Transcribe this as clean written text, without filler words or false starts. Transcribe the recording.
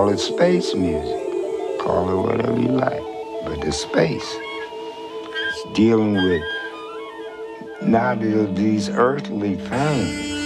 call it space music, call it whatever you like, but it's space. It's dealing with not these earthly things.